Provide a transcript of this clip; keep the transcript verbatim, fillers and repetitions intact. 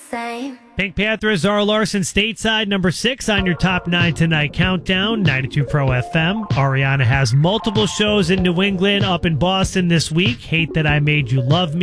same. Pink Panther, Zara Larson, Stateside, number six on your top nine tonight countdown, ninety-two Pro F M. Ariana has multiple shows in New England, up in Boston this week. Hate That I Made You Love Me.